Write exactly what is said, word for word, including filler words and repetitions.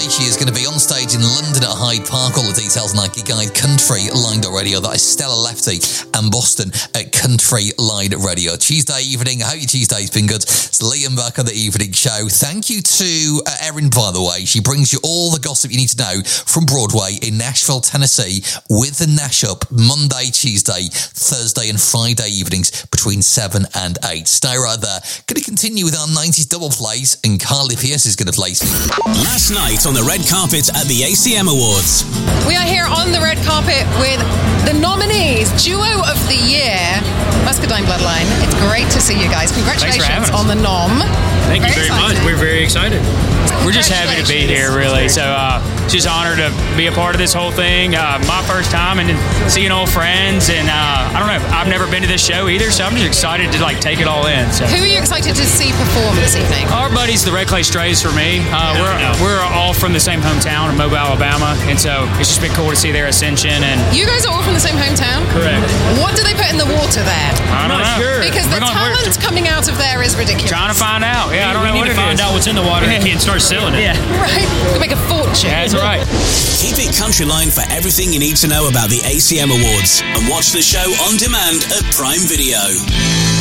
Monday, she is going to be on stage in London at Hyde Park. All the details on Nike Guide, Country Line Radio. That is Stella Lefty and Boston at Country Line Radio. Tuesday evening. I hope your Tuesday's been good. It's Liam back on the evening show. Thank you to uh, Erin, by the way. She brings you all the gossip you need to know from Broadway in Nashville, Tennessee, with the Nash Up Monday, Tuesday, Thursday and Friday evenings between seven and eight. Stay right there. Going to continue with our nineties double plays, and Carly Pearce is going to play me. Last night on the red carpet at the A C M Awards. We are here on the red carpet with the nominees, Duo of the Year, Muscadine Bloodline. It's great to see you guys. Congratulations on the nom. Thank very you very excited. much. We're very excited. We're just happy to be here, really. So, uh, just honored to be a part of this whole thing. Uh, my first time and seeing old friends, and uh, I don't know, I've never been to this show either, so I'm just excited to like take it all in. So. Who are you excited to see perform this evening? Our buddies, the Red Clay Strays, for me. Uh, we're we're all from the same hometown of Mobile, Alabama, and so it's just been cool to see their ascension. And you guys are all from the same hometown? Correct. What do they put in the water there? I don't know. Sure. Because the We're gonna- talent coming out of there is ridiculous. Trying to find out. Yeah, I don't we know need what to it find is. out what's in the water and start selling it. Yeah. Right? Could make a fortune. That's right. Keep it Country Line for everything you need to know about the A C M Awards, and watch the show on demand at Prime Video.